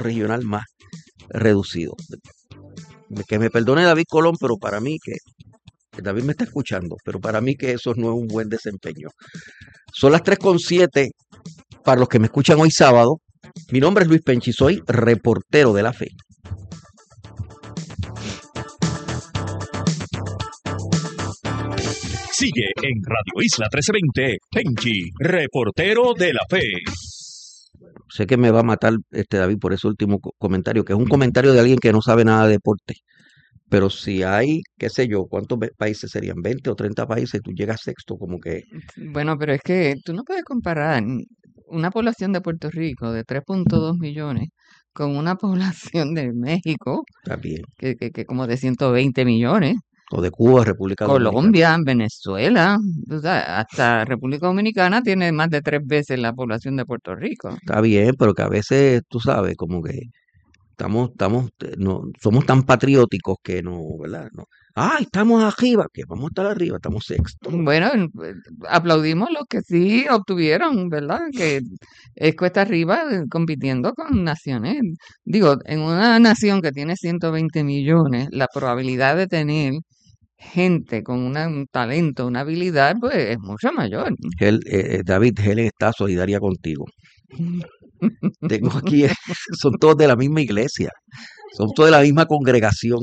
regional más reducido. Que me perdone David Colón, pero para mí que David me está escuchando, pero para mí que eso no es un buen desempeño. Son las 3:07 para los que me escuchan hoy sábado. Mi nombre es Luis Penchi, soy reportero de la fe. Sigue en Radio Isla 1320, Penchi, reportero de la fe. Sé que me va a matar David por ese último comentario, que es un comentario de alguien que no sabe nada de deporte. Pero si hay, qué sé yo, ¿cuántos países serían? 20 o 30 países, tú llegas sexto, como que... Bueno, pero es que tú no puedes comparar una población de Puerto Rico de 3.2 millones con una población de México, Está bien. que como de 120 millones. O de Cuba, República Dominicana. Colombia, Venezuela, o sea, hasta República Dominicana tiene más de 3 veces la población de Puerto Rico. Está bien, pero que a veces, tú sabes, como que no, somos tan patrióticos que no, ¿verdad? No. Estamos arriba, que vamos a estar arriba, estamos sexto. Bueno, aplaudimos los que sí obtuvieron, ¿verdad? Que es cuesta arriba compitiendo con naciones. Digo, en una nación que tiene 120 millones, la probabilidad de tener gente con un talento, una habilidad, pues es mucho mayor. David, Helen está solidaria contigo. Tengo aquí, son todos de la misma iglesia, son todos de la misma congregación.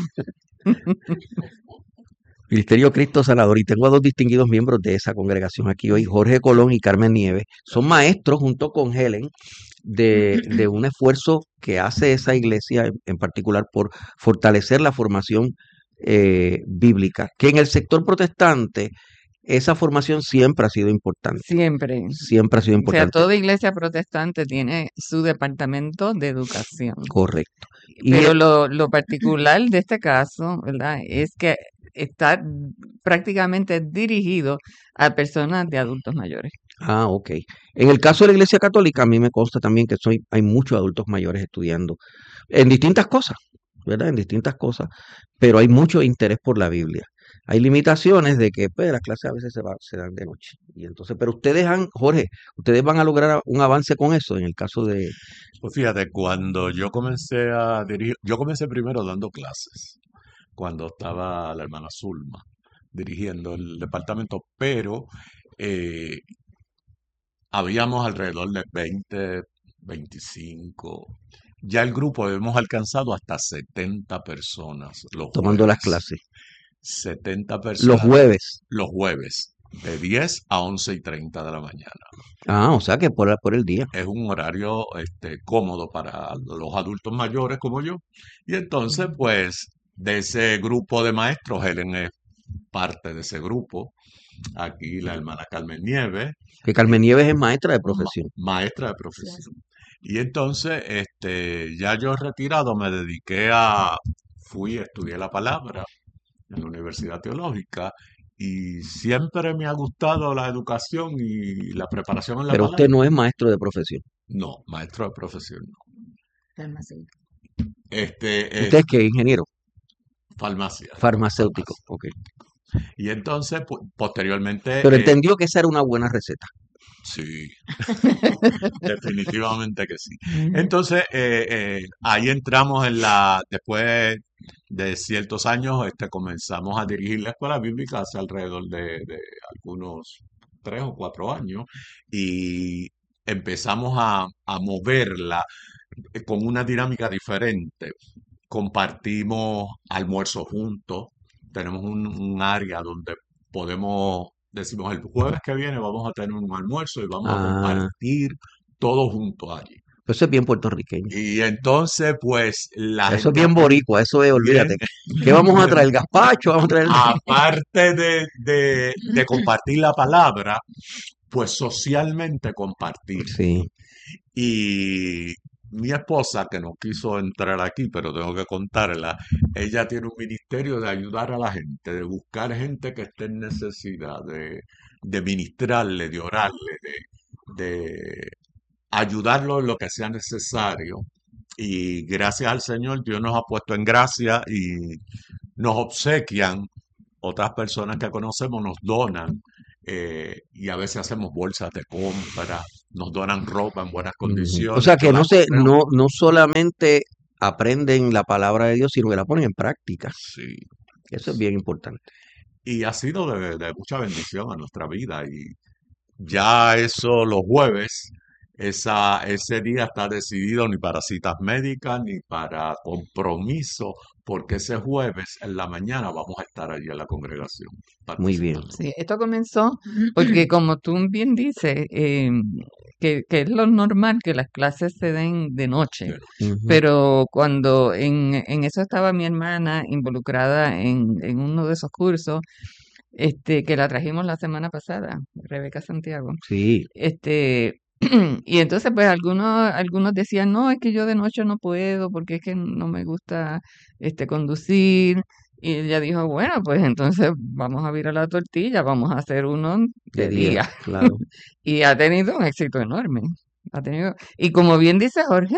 Ministerio Cristo Sanador, y tengo a dos distinguidos miembros de esa congregación aquí hoy, Jorge Colón y Carmen Nieves. Son maestros junto con Helen de un esfuerzo que hace esa iglesia en particular por fortalecer la formación bíblica, que en el sector protestante esa formación siempre ha sido importante. Siempre. Siempre ha sido importante. O sea, toda iglesia protestante tiene su departamento de educación. Correcto. Pero lo particular de este caso, ¿verdad?, es que está prácticamente dirigido a personas de adultos mayores. Ok. En el caso de la Iglesia Católica, a mí me consta también que hay muchos adultos mayores estudiando en distintas cosas, ¿verdad? En distintas cosas, pero hay mucho interés por la Biblia. Hay limitaciones de que pues, las clases a veces se dan de noche. Y entonces, pero Jorge, ustedes van a lograr un avance con eso en el caso de... Pues fíjate, cuando yo comencé a dirigir, yo comencé primero dando clases, cuando estaba la hermana Zulma dirigiendo el departamento, pero habíamos alrededor de 20, 25. Ya el grupo hemos alcanzado hasta 70 personas tomando las clases. 70 personas. Los jueves, de 10 a 11:30 de la mañana. O sea que por el día. Es un horario cómodo para los adultos mayores como yo. Y entonces, pues, de ese grupo de maestros, Helen es parte de ese grupo. Aquí la hermana Carmen Nieves. Que Carmen Nieves es maestra de profesión. Maestra de profesión. Y entonces, ya yo retirado, estudié la palabra en la Universidad Teológica y siempre me ha gustado la educación y la preparación en la Pero palabra. usted no es maestro de profesión. No, maestro de profesión no. Farmacéutico. ¿Usted es qué? ¿Ingeniero? Farmacéutico, ok. Y entonces, posteriormente... Pero entendió que esa era una buena receta. Sí, definitivamente que sí. Entonces, ahí entramos después de ciertos años, comenzamos a dirigir la escuela bíblica hace alrededor de algunos 3 o 4 años y empezamos a moverla con una dinámica diferente. Compartimos almuerzos juntos, tenemos un área donde decimos el jueves que viene vamos a tener un almuerzo y vamos a compartir todos juntos allí. Eso es bien puertorriqueño. Y entonces, pues, eso es bien boricua, eso es, olvídate. ¿Qué vamos a traer? ¿Gazpacho? ¿Vamos a traer? Aparte de compartir la palabra, pues socialmente compartir. Sí. Y mi esposa, que no quiso entrar aquí, pero tengo que contarla, ella tiene un ministerio de ayudar a la gente, de buscar gente que esté en necesidad, de ministrarle, de orarle, de ayudarlo en lo que sea necesario. Y gracias al Señor, Dios nos ha puesto en gracia y nos obsequian. Otras personas que conocemos nos donan y a veces hacemos bolsas de compra nos donan ropa en buenas Ujú. O condiciones, sea yo que la compré. no solamente aprenden la palabra de Dios, sino que la ponen en práctica. Sí. Eso es bien importante. Y ha sido de mucha bendición a nuestra vida. Y ya eso los jueves, ese día está decidido ni para citas médicas ni para compromiso, porque ese jueves en la mañana vamos a estar allí en la congregación Muy bien. participando. Sí, esto comenzó porque como tú bien dices, que es lo normal que las clases se den de noche, Ujú. pero cuando en eso estaba mi hermana involucrada en uno de esos cursos, que la trajimos la semana pasada, Rebeca Santiago. Sí, Y entonces pues algunos decían, no, es que yo de noche no puedo porque es que no me gusta conducir. Y ella dijo, bueno, pues entonces vamos a virar la tortilla, vamos a hacer uno de de día, día. claro. Y ha tenido un éxito enorme. Y como bien dice Jorge,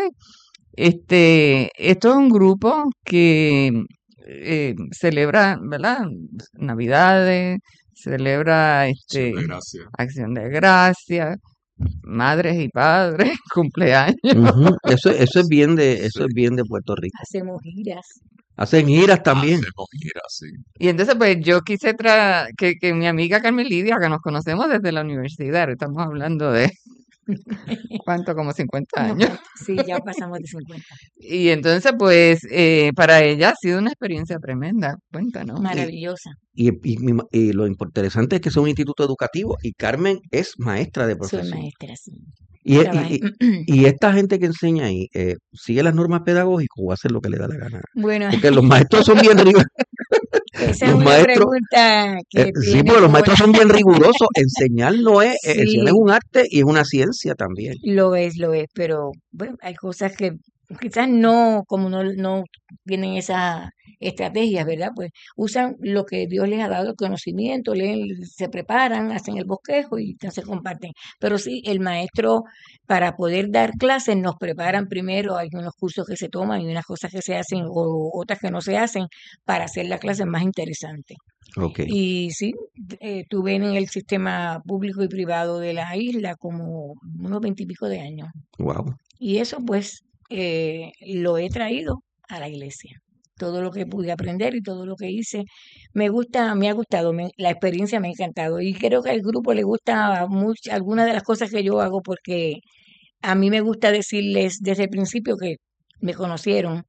esto es un grupo que celebra, ¿verdad? Navidades, celebra Acción de gracia. Acción de Gracias, madres y padres, cumpleaños. Ujú. Eso es bien Sí. de Puerto Rico. Hacemos giras. Hacen giras también. Hacemos giras, sí. Y entonces, pues yo quise que mi amiga Carmen Lidia, que nos conocemos desde la universidad, estamos hablando de, ¿cuánto? Como 50 No, años. sí, ya pasamos de 50. Y entonces, pues, para ella ha sido una experiencia tremenda. Cuéntanos. Maravillosa. Y lo interesante es que es un instituto educativo y Carmen es maestra de Soy profesión. maestra, sí. Y, Trabajé. y esta gente que enseña ahí, ¿sigue las normas pedagógicas o hace lo que le da la gana? Bueno, Porque los maestros son bien rigurosos. esa es Los una maestros, pregunta que sí, tiene porque los como maestros son bien rigurosos. Enseñar no es, enseñar es Sí, un arte y es una ciencia también. lo es, pero bueno, hay cosas que quizás no, como no tienen esas estrategias, ¿verdad? Pues usan lo que Dios les ha dado, el conocimiento, leen, se preparan, hacen el bosquejo y entonces comparten. Pero sí, el maestro, para poder dar clases, nos preparan primero, hay unos cursos que se toman y unas cosas que se hacen o otras que no se hacen para hacer la clase más interesante. Ok, Y sí, estuve en el sistema público y privado de la isla como unos 20 y pico de años. wow. Y eso pues lo he traído a la iglesia. Todo lo que pude aprender y todo lo que hice me gusta, me ha gustado, la experiencia me ha encantado. Y creo que al grupo le gusta mucho algunas de las cosas que yo hago porque a mí me gusta decirles desde el principio que me conocieron,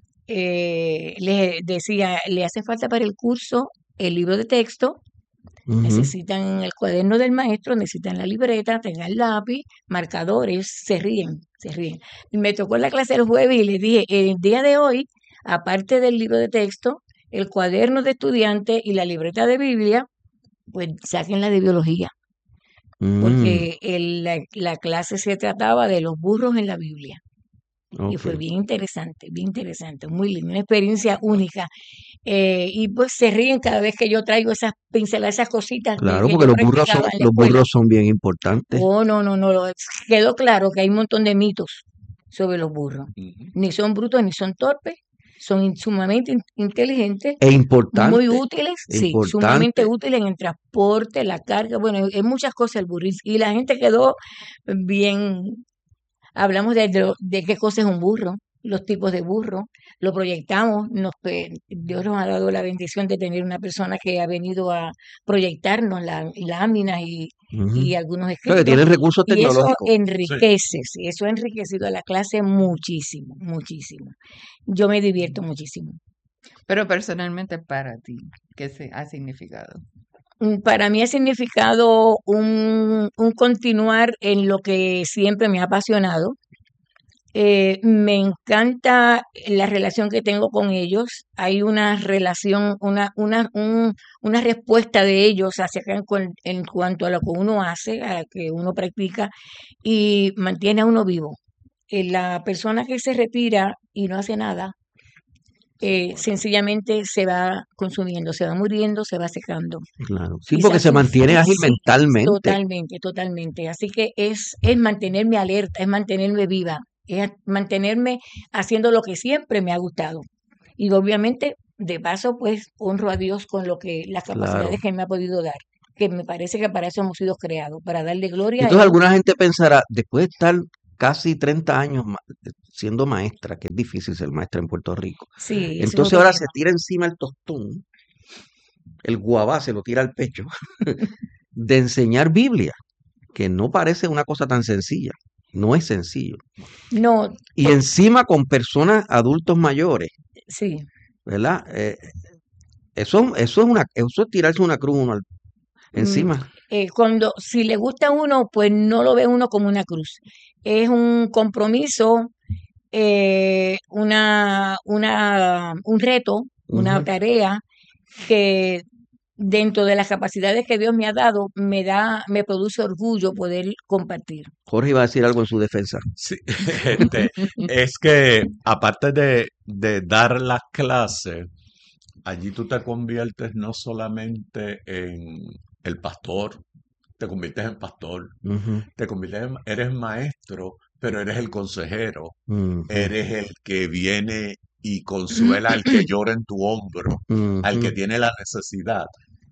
les decía, le hace falta para el curso el libro de texto. Ujú. Necesitan el cuaderno del maestro, necesitan la libreta, tengan lápiz, marcadores, se ríen, se ríen. Me tocó en la clase el jueves y les dije, el día de hoy, aparte del libro de texto, el cuaderno de estudiante y la libreta de Biblia, pues sáquenla de biología, Mm, porque la clase se trataba de los burros en la Biblia. Y ok. fue bien interesante, muy lindo, una experiencia única. Y pues se ríen cada vez que yo traigo esas pinceladas, esas cositas de Claro, que porque yo practicaba en la los escuela. burros son bien importantes. Oh, no, quedó claro que hay un montón de mitos sobre los burros. Ujú. Ni son brutos ni son torpes, son sumamente inteligentes, E muy importante, útiles, sí, sumamente importante. útiles en el transporte, la carga, bueno, en muchas cosas el burro. Y la gente quedó bien. Hablamos de qué cosa es un burro, los tipos de burro, lo proyectamos, Dios nos ha dado la bendición de tener una persona que ha venido a proyectarnos las láminas y Ujú. algunos O sea, que escritos, tienen recursos y eso tecnológicos. Sí. enriquece, sí, eso ha enriquecido a la clase muchísimo, muchísimo. Yo me divierto muchísimo. Pero personalmente para ti, ¿qué ha significado? Para mí ha significado un continuar en lo que siempre me ha apasionado. Me encanta la relación que tengo con ellos. Hay una relación, una respuesta de ellos hacia en cuanto a lo que uno hace, a lo que uno practica y mantiene a uno vivo. La persona que se retira y no hace nada, Se muere. sencillamente se va consumiendo, se va muriendo, se va secando. Claro. Sí, Y porque se mantiene ágil sí, mentalmente. totalmente. Así que es mantenerme alerta, es mantenerme viva, es mantenerme haciendo lo que siempre me ha gustado. Y obviamente, de paso, pues honro a Dios con las Claro. capacidades que me ha podido dar. que me parece que para eso hemos sido creados, para darle gloria a Entonces Él. alguna gente pensará, después de estar casi 30 años siendo maestra, que es difícil ser maestra en Puerto Rico, Sí, eso es entonces otro ahora se tema. tira encima el tostón, el guabá se lo tira al pecho, de enseñar Biblia, que no parece una cosa tan sencilla, no es sencillo. No, Y encima con personas adultos mayores, sí. ¿verdad? Eso es tirarse una cruz uno Mm, encima. si le gusta a uno, pues no lo ve uno como una cruz. Es un compromiso, un reto, una Ujú. tarea que dentro de las capacidades que Dios me ha dado, me produce orgullo poder compartir. Jorge iba a decir algo en su defensa. Sí, es que aparte de dar las clases, allí tú te conviertes no solamente en el pastor, te conviertes en pastor, Ujú, eres maestro, pero eres el consejero, ujú, eres el que viene y consuela al que llora en tu hombro, al que ujú. tiene la necesidad.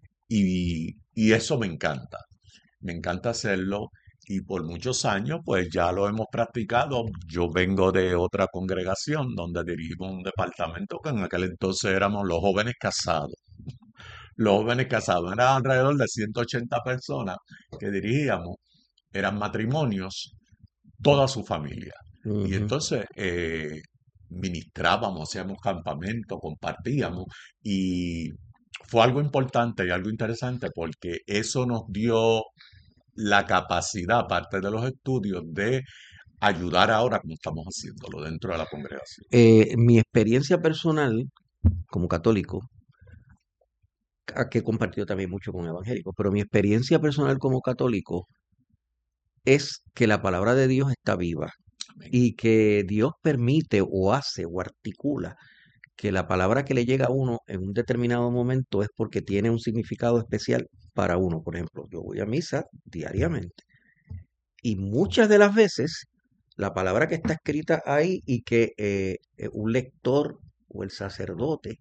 Y eso me encanta hacerlo y por muchos años pues ya lo hemos practicado. Yo vengo de otra congregación donde dirigimos un departamento que en aquel entonces éramos los jóvenes casados. Los jóvenes casados eran alrededor de 180 personas que dirigíamos, eran matrimonios, toda su familia. Y Ujú. entonces ministrábamos, hacíamos campamentos, compartíamos y fue algo importante y algo interesante porque eso nos dio la capacidad, aparte de los estudios, de ayudar ahora como estamos haciéndolo dentro de la congregación. Mi experiencia personal como católico, que he compartido también mucho con evangélicos, pero mi experiencia personal como católico es que la palabra de Dios está viva Amén. y que Dios permite o hace o articula que la palabra que le llega a uno en un determinado momento es porque tiene un significado especial para uno. Por ejemplo, yo voy a misa diariamente y muchas de las veces la palabra que está escrita ahí y que un lector o el sacerdote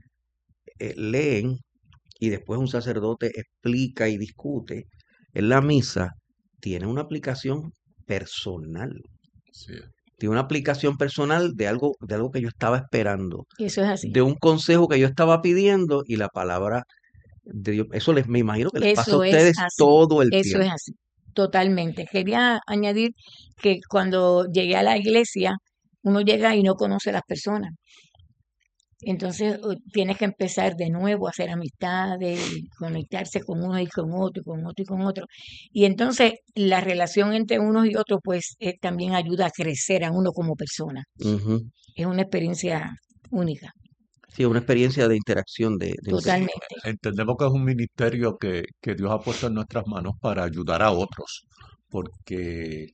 leen y después un sacerdote explica y discute en la misa, tiene una aplicación personal. Sí. Tiene una aplicación personal de algo que yo estaba esperando, Eso es así. de un consejo que yo estaba pidiendo y la palabra de Dios. Eso me imagino que les pasa a Eso es ustedes así. todo el Eso es tiempo. así. Totalmente. Quería añadir que cuando llegué a la iglesia, uno llega y no conoce a las personas. Entonces tienes que empezar de nuevo a hacer amistades, y conectarse con uno y con otro, y con otro y con otro. Y entonces la relación entre unos y otros, pues también ayuda a crecer a uno como persona. Ujú. Es una experiencia única, Sí, una experiencia de interacción, de Sí, totalmente. entendemos que es un ministerio que Dios ha puesto en nuestras manos para ayudar a otros, porque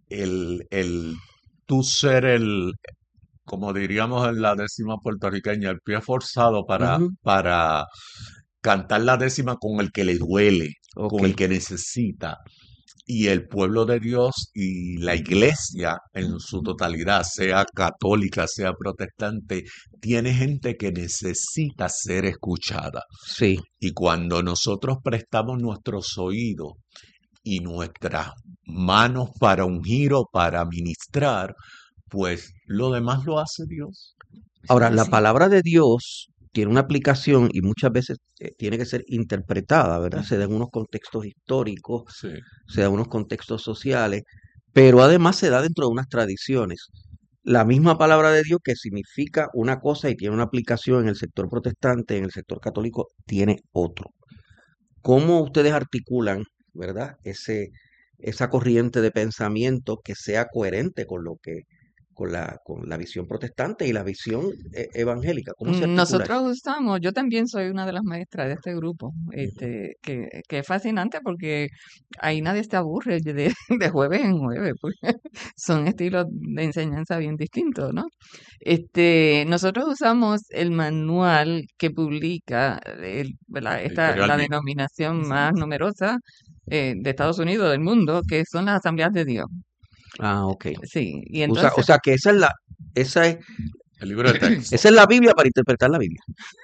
el tú ser como diríamos en la décima puertorriqueña, el pie forzado Ujú. para cantar la décima con el que le duele, Ok. con el que necesita. Y el pueblo de Dios y la iglesia en su totalidad, sea católica, sea protestante, tiene gente que necesita ser escuchada. Sí. Y cuando nosotros prestamos nuestros oídos y nuestras manos para ungir o para ministrar, pues lo demás lo hace Dios. Eso Ahora, es la así. palabra de Dios tiene una aplicación y muchas veces tiene que ser interpretada, ¿verdad? Se da en unos contextos históricos, Sí, se da en unos contextos sociales, pero además se da dentro de unas tradiciones. La misma palabra de Dios que significa una cosa y tiene una aplicación en el sector protestante, en el sector católico, tiene otro. ¿Cómo ustedes articulan, ¿verdad? Esa corriente de pensamiento que sea coherente con lo que, con la visión protestante y la visión evangélica? ¿Cómo se articula eso? Nosotros usamos, yo también soy una de las maestras de este grupo, que es fascinante porque ahí nadie se aburre de jueves en jueves, porque son estilos de enseñanza bien distintos, ¿no? Nosotros usamos el manual que publica ¿verdad? editorial La Viva. denominación más numerosa de Estados Unidos, del mundo, que son las Asambleas de Dios. Ah, ok. Sí, y O entonces, sea que esa es El libro de texto. Esa es la Biblia para interpretar la Biblia.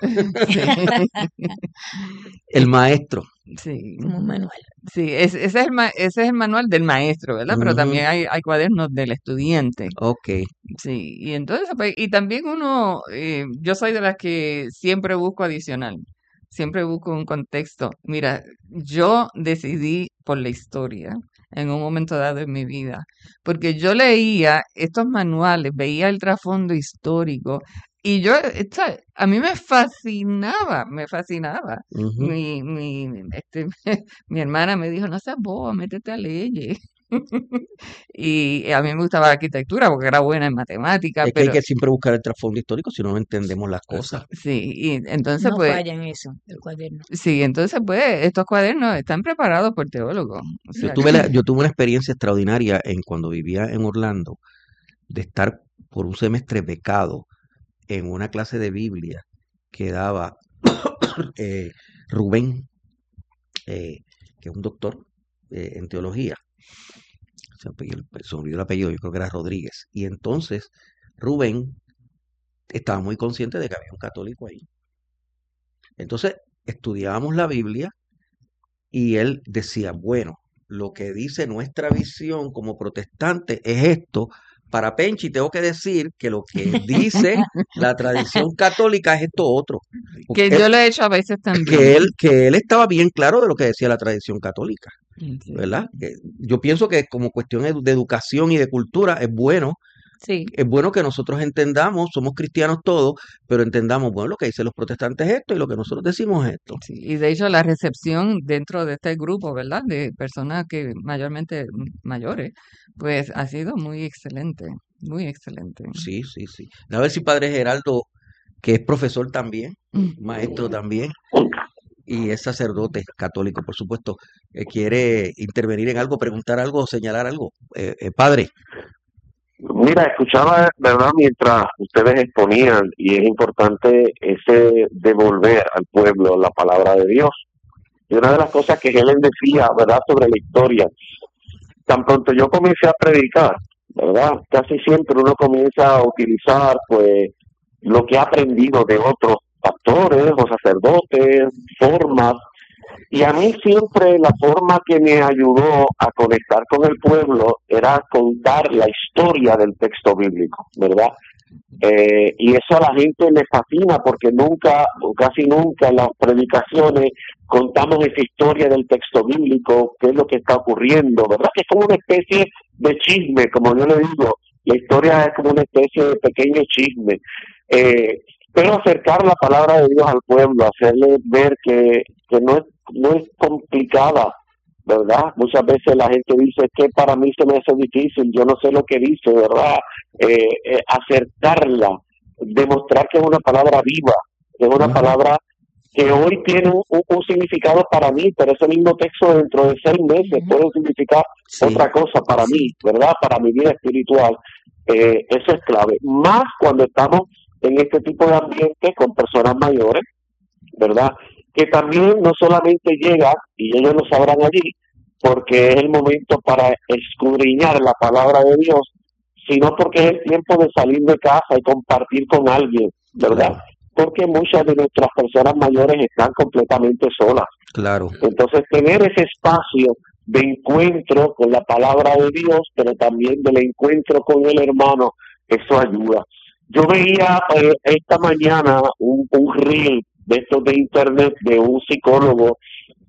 El maestro. Sí, como un manual. sí, ese es ese es el manual del maestro, ¿verdad? Pero Ujú. también hay cuadernos del estudiante. Ok. Sí, y entonces, pues, y también uno, yo soy de las que siempre busco adicional, siempre busco un contexto. Mira, yo decidí por la historia en un momento dado en mi vida, porque yo leía estos manuales, veía el trasfondo histórico y a mí me fascinaba. Ujú. Mi hermana me dijo, no seas boba, métete a leyes. Y a mí me gustaba la arquitectura porque era buena en matemáticas, Es que hay pero que siempre buscar el trasfondo histórico si no entendemos las cosas. Exacto. sí, y entonces No pues, falla en eso, el cuaderno. sí, entonces pues estos cuadernos están preparados por teólogos. O Yo sea tuve que, yo tuve una experiencia extraordinaria cuando vivía en Orlando, de estar por un semestre becado en una clase de Biblia que daba eh, Rubén, que es un doctor en teología. Se me olvidó el apellido, yo creo que era Rodríguez. Y entonces Rubén estaba muy consciente de que había un católico ahí. Entonces estudiábamos la Biblia y él decía, bueno, lo que dice nuestra visión como protestante es esto. Para Penchi tengo que decir que lo que dice la tradición católica es esto otro. que Porque yo lo he hecho a veces también. que él estaba bien claro de lo que decía la tradición católica, Sí, ¿verdad? Yo pienso que como cuestión de educación y de cultura Sí, es bueno que nosotros entendamos, somos cristianos todos, pero entendamos, bueno, lo que dicen los protestantes es esto y lo que nosotros decimos es esto. sí, y de hecho la recepción dentro de este grupo, ¿verdad? De personas que mayormente mayores, pues ha sido muy excelente, muy excelente. Sí, sí, sí. A ver si Padre Geraldo, que es profesor también, maestro también, y es sacerdote católico, por supuesto, quiere intervenir en algo, preguntar algo o señalar algo. Padre. Mira, escuchaba, ¿verdad?, mientras ustedes exponían, y es importante ese devolver al pueblo la palabra de Dios. Y una de las cosas que Helen decía, ¿verdad?, sobre la historia, tan pronto yo comencé a predicar, ¿verdad?, casi siempre uno comienza a utilizar, pues, lo que ha aprendido de otros pastores o sacerdotes, formas. Y a mí siempre la forma que me ayudó a conectar con el pueblo era contar la historia del texto bíblico, ¿verdad? Y eso a la gente le fascina porque nunca, o casi nunca en las predicaciones contamos esa historia del texto bíblico, qué es lo que está ocurriendo, ¿verdad? Que es como una especie de chisme, como yo le digo, la historia es como una especie de pequeño chisme. Pero acercar la palabra de Dios al pueblo, hacerle ver que no es complicada, ¿verdad? Muchas veces la gente dice que para mí se me hace difícil, yo no sé lo que dice, ¿verdad? Acercarla, demostrar que es una palabra viva, que es una palabra que hoy tiene un significado para mí, pero ese mismo texto dentro de 6 meses puede significar otra cosa para mí, ¿verdad? Para mi vida espiritual. Eso es clave. Más cuando estamos en este tipo de ambiente con personas mayores, ¿verdad? Que también no solamente llega, y ellos lo sabrán allí, porque es el momento para escudriñar la palabra de Dios, sino porque es el tiempo de salir de casa y compartir con alguien, ¿verdad? Claro. Porque muchas de nuestras personas mayores están completamente solas. Claro. Entonces, tener ese espacio de encuentro con la palabra de Dios, pero también del encuentro con el hermano, eso ayuda. Yo veía esta mañana un reel de estos de internet de un psicólogo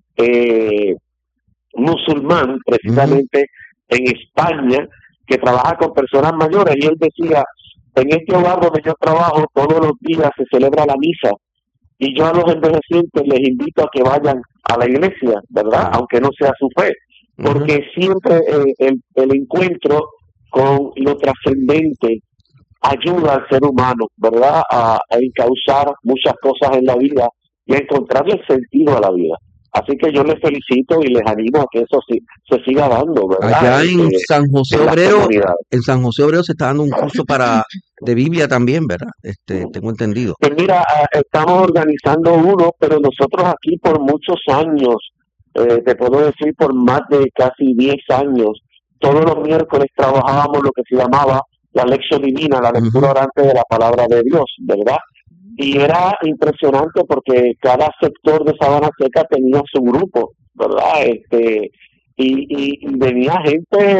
musulmán, precisamente en España, que trabaja con personas mayores, y él decía, en este hogar donde yo trabajo, todos los días se celebra la misa, y yo a los envejecientes les invito a que vayan a la iglesia, ¿verdad? Aunque no sea su fe, porque siempre el encuentro con lo trascendente ayuda al ser humano, ¿verdad?, a encauzar muchas cosas en la vida y a encontrarle sentido a la vida. Así que yo les felicito y les animo a que eso se siga dando, ¿verdad? Allá en San José en Obrero, se está dando un curso de Biblia también, ¿verdad? Tengo entendido. Pues mira, estamos organizando uno, pero nosotros aquí por muchos años, te puedo decir por más de casi 10 años, todos los miércoles trabajábamos lo que se llamaba la lección divina, la lectura orante de la palabra de Dios, ¿verdad? Y era impresionante porque cada sector de Sabana Seca tenía su grupo, ¿verdad? Y venía gente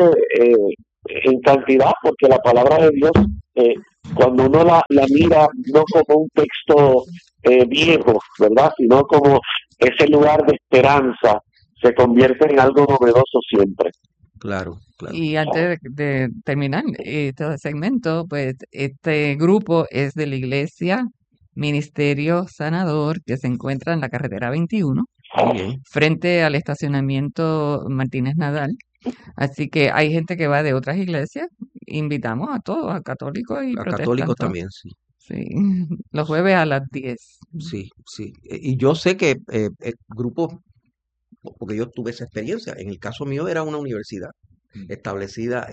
en cantidad, porque la palabra de Dios, cuando uno la mira no como un texto viejo, ¿verdad? Sino como ese lugar de esperanza, se convierte en algo novedoso siempre. Claro, claro. Y antes de terminar este segmento, pues este grupo es de la Iglesia Ministerio Sanador, que se encuentra en la carretera 21, Muy bien. frente al estacionamiento Martínez Nadal. Así que hay gente que va de otras iglesias. Invitamos a todos, a católicos y A católicos protestantes. también, sí. Sí, los jueves a las 10. Sí, sí. Y yo sé que grupos, porque yo tuve esa experiencia, en el caso mío era una universidad establecida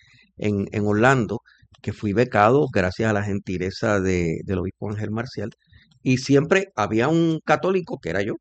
en Orlando, que fui becado gracias a la gentileza del obispo Ángel Marcial, y siempre había un católico, que era yo,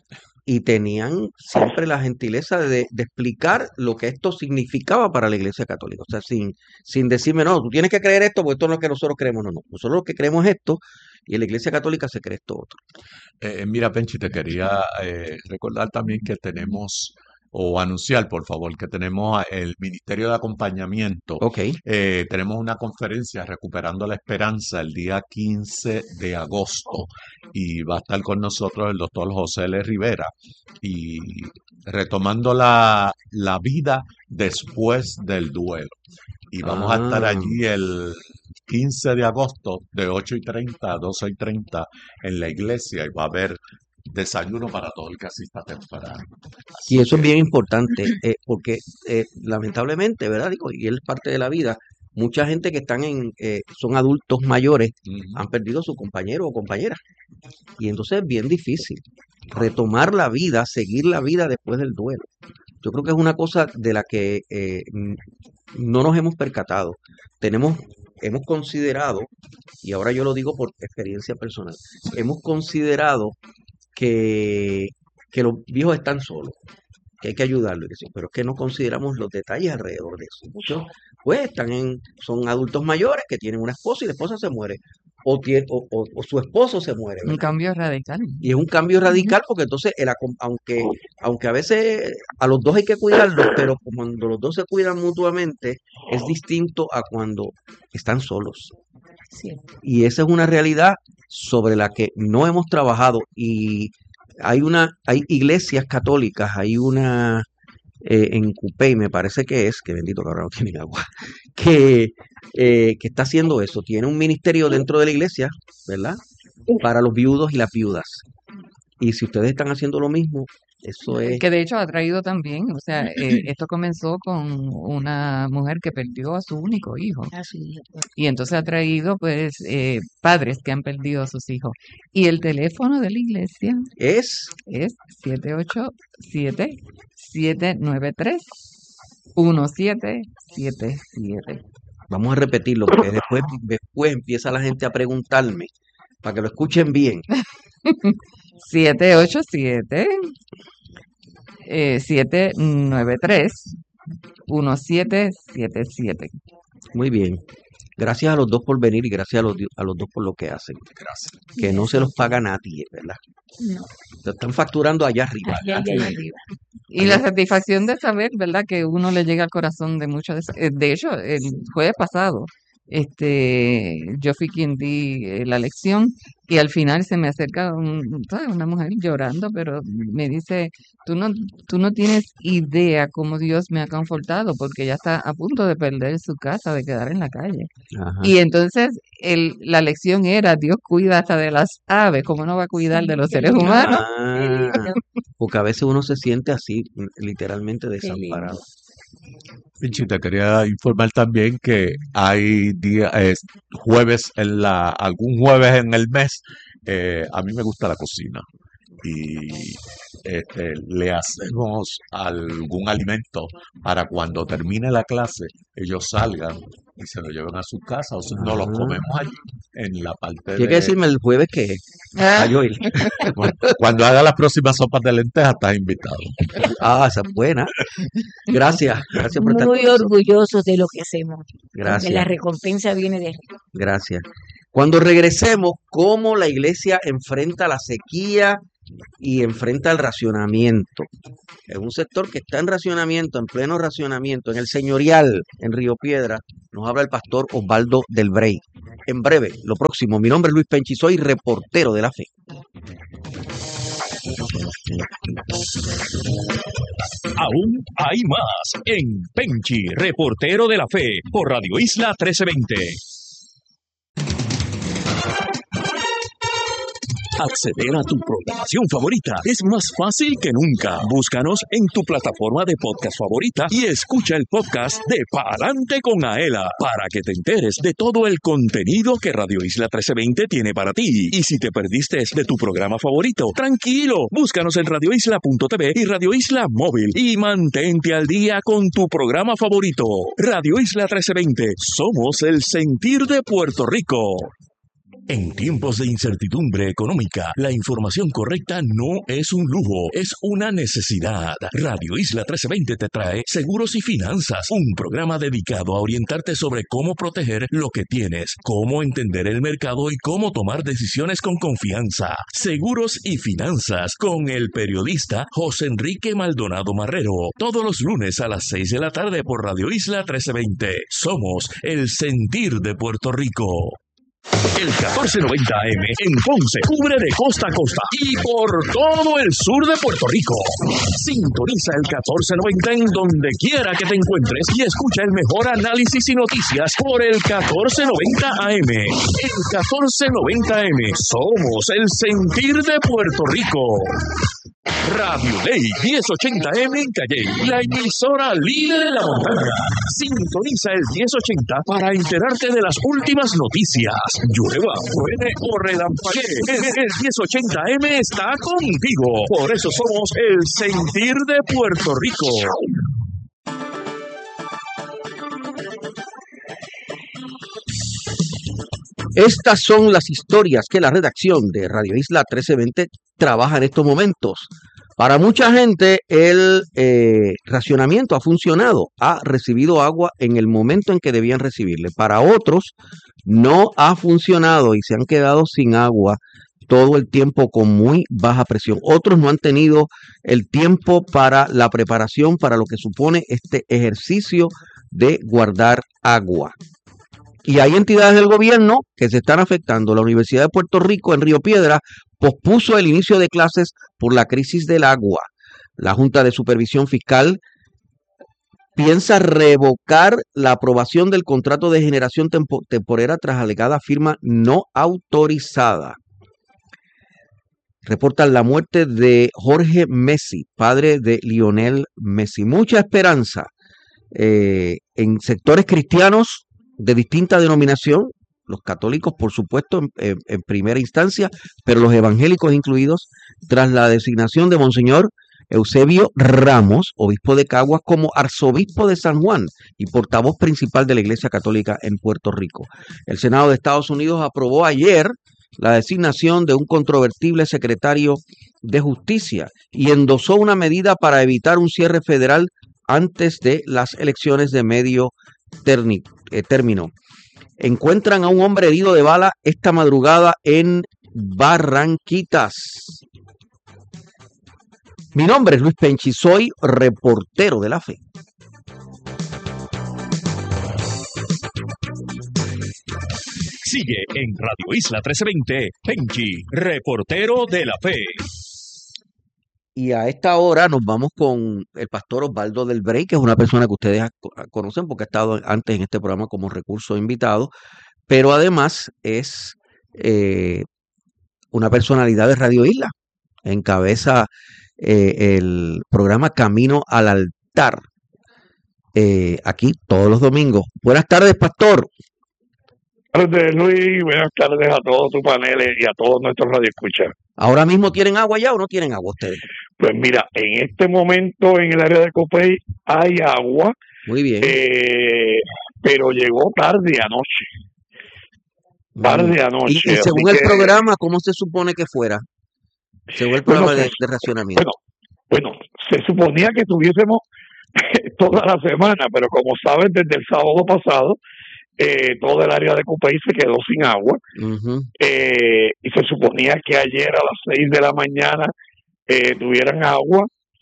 y tenían siempre la gentileza de explicar lo que esto significaba para la Iglesia Católica. O sea, sin decirme, no, tú tienes que creer esto porque esto no es lo que nosotros creemos. No, no. Nosotros lo que creemos es esto y en la Iglesia Católica se cree esto otro. Mira, Penchi, te quería recordar también que tenemos, o anunciar, por favor, que tenemos el Ministerio de Acompañamiento. Ok, Tenemos una conferencia Recuperando la Esperanza el día 15 de agosto y va a estar con nosotros el doctor José L. Rivera y retomando la vida después del duelo. Y vamos a estar allí el 15 de agosto de 8:30 a 12:30 en la iglesia y va a haber desayuno para todo el que asista temprano. Así y eso es que, bien importante, porque lamentablemente, ¿verdad? Digo, y es parte de la vida, mucha gente que son adultos mayores, han perdido a su compañero o compañera. Y entonces es bien difícil retomar la vida, seguir la vida después del duelo. Yo creo que es una cosa de la que no nos hemos percatado. Hemos considerado, y ahora yo lo digo por experiencia personal, hemos considerado que, que los viejos están solos, que hay que ayudarlos, pero es que no consideramos los detalles alrededor de eso. Muchos, pues, son adultos mayores que tienen una esposa y la esposa se muere, o su esposo se muere, Un ¿verdad? cambio radical. Y es un cambio radical porque entonces, aunque a veces a los dos hay que cuidarlos, pero cuando los dos se cuidan mutuamente, es distinto a cuando están solos. Cierto. Y esa es una realidad sobre la que no hemos trabajado. Y hay iglesias católicas, hay una en Cupey, me parece que bendito que ahora no tienen agua, que está haciendo eso. Tiene un ministerio dentro de la iglesia, ¿verdad? Para los viudos y las viudas. Y si ustedes están haciendo lo mismo, eso es... Que de hecho ha traído también, o sea, esto comenzó con una mujer que perdió a su único hijo. Así es. Y entonces ha traído, pues, padres que han perdido a sus hijos. Y el teléfono de la iglesia Es, es 787-793-1777. vamos a repetirlo, porque después empieza la gente a preguntarme, para que lo escuchen bien. 787-793-1777. Muy bien. Gracias a los dos por venir y gracias a los dos por lo que hacen. gracias. Que no se los paga nadie, ¿verdad? No, Se están facturando allá arriba. allá arriba. Y la satisfacción de saber, ¿verdad?, que uno le llega al corazón de muchos de esos. De hecho, el jueves pasado, yo fui quien di la lección y al final se me acerca ¿sabes? Una mujer llorando, pero me dice, tú no tienes idea cómo Dios me ha confortado porque ella está a punto de perder su casa, de quedar en la calle. Ajá. Y entonces la lección era, Dios cuida hasta de las aves, ¿cómo no va a cuidar de los seres humanos? Ah, porque a veces uno se siente así, literalmente Qué lindo. desamparado. Pinchi, te quería informar también que hay jueves algún jueves en el mes. A mí me gusta la cocina y le hacemos algún alimento para cuando termine la clase ellos salgan y se lo lleven a su casa o si no los Ah. comemos allí en la parte Tiene que de... decirme el jueves que Ah, yo ir. Bueno, cuando haga las próximas sopas de lentejas, estás invitado. Esa es buena. Gracias por estar con Muy nosotros. orgullosos de lo que hacemos, porque la Gracias, recompensa viene de gracias. Cuando regresemos, ¿cómo la iglesia enfrenta la sequía y enfrenta el racionamiento? Es un sector que está en racionamiento, en pleno racionamiento, en el señorial, en Río Piedra. Nos habla el pastor Osvaldo del Brey. En breve, lo próximo. Mi nombre es Luis Penchi, soy reportero de la fe. Aún hay más en Penchi, reportero de la fe, por Radio Isla 1320. Acceder a tu programación favorita es más fácil que nunca. Búscanos en tu plataforma de podcast favorita y escucha el podcast de Pa'lante con Aela para que te enteres de todo el contenido que Radio Isla 1320 tiene para ti. Y si te perdiste de tu programa favorito, tranquilo, búscanos en radioisla.tv y Radio Isla Móvil y mantente al día con tu programa favorito. Radio Isla 1320, somos el sentir de Puerto Rico. En tiempos de incertidumbre económica, la información correcta no es un lujo, es una necesidad. Radio Isla 1320 te trae Seguros y Finanzas, un programa dedicado a orientarte sobre cómo proteger lo que tienes, cómo entender el mercado y cómo tomar decisiones con confianza. Seguros y Finanzas con el periodista José Enrique Maldonado Marrero, todos los lunes a las 6 de la tarde por Radio Isla 1320. Somos el sentir de Puerto Rico. El 1490 AM en Ponce cubre de costa a costa y por todo el sur de Puerto Rico. Sintoniza el 1490 en donde quiera que te encuentres y escucha el mejor análisis y noticias por el 1490 AM. El 1490 AM, somos el sentir de Puerto Rico. Radio Ley 1080M en Calle, la emisora líder en la montaña. Sintoniza el 1080 para enterarte de las últimas noticias. Llueva, truene o relampaguee, el 1080M está contigo. Por eso somos el sentir de Puerto Rico. Estas son las historias que la redacción de Radio Isla 1320 trabaja en estos momentos. Para mucha gente el racionamiento ha funcionado, ha recibido agua en el momento en que debían recibirle. Para otros no ha funcionado y se han quedado sin agua todo el tiempo con muy baja presión. Otros no han tenido el tiempo para la preparación para lo que supone este ejercicio de guardar agua. Y hay entidades del gobierno que se están afectando. La Universidad de Puerto Rico en Río Piedra pospuso el inicio de clases por la crisis del agua. La Junta de Supervisión Fiscal piensa revocar la aprobación del contrato de generación temporera tras alegada firma no autorizada. Reportan la muerte de Jorge Messi, padre de Lionel Messi. Mucha esperanza en sectores cristianos de distinta denominación, los católicos por supuesto en primera instancia, pero los evangélicos incluidos, tras la designación de Monseñor Eusebio Ramos, obispo de Caguas, como arzobispo de San Juan y portavoz principal de la Iglesia Católica en Puerto Rico. El Senado de Estados Unidos aprobó ayer la designación de un controvertible secretario de Justicia y endosó una medida para evitar un cierre federal antes de las elecciones de medio término. Encuentran a un hombre herido de bala esta madrugada en Barranquitas. Mi nombre es Luis Penchi, soy reportero de la fe. Sigue en Radio Isla 1320, Penchi, reportero de la fe. Y a esta hora nos vamos con el pastor Osvaldo del Brey, que es una persona que ustedes conocen porque ha estado antes en este programa como recurso invitado, pero además es una personalidad de Radio Isla. Encabeza el programa Camino al Altar, aquí todos los domingos. Buenas tardes, pastor. Buenas tardes, Luis. Buenas tardes a todos tus paneles y a todos nuestros radioescuchas. ¿Ahora mismo tienen agua ya o no tienen agua ustedes? Pues mira, en este momento en el área de Copey hay agua, Muy bien. pero llegó tarde anoche. tarde Y anoche. Así según el que, programa, ¿cómo se supone que fuera? Según el bueno, programa de racionamiento. bueno, se suponía que tuviésemos toda la semana, pero como saben, desde el sábado pasado, todo el área de Cupey se quedó sin agua. Ujú. Y se suponía que ayer a las 6 de la mañana tuvieran agua.